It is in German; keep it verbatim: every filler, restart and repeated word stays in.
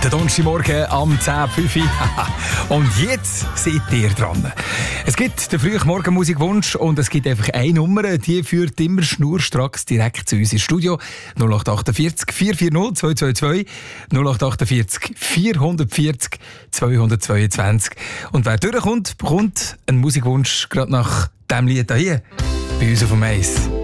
Der Donnerstagmorgen am zehn Uhr fünf. Und jetzt seid ihr dran. Es gibt den frühen Morgenmusikwunsch und es gibt einfach eine Nummer, die führt immer schnurstracks direkt zu uns ins Studio. null acht achtundvierzig, vier vier null, zwei zwei zwei, null acht achtundvierzig, vierhundertvierzig, zweihundertzweiundzwanzig. Und wer durchkommt, bekommt einen Musikwunsch gerade nach diesem Lied hier bei uns auf dem Eis.